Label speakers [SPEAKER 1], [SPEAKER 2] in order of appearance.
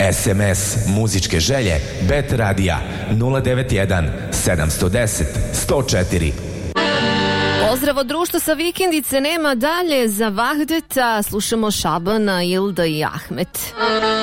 [SPEAKER 1] SMS muzičke želje Bet Radija 091 710 104.
[SPEAKER 2] Pozdrav od društva sa vikendice, nema dalje za Vahdeta, slušamo Šabana, Ilda i Ahmet.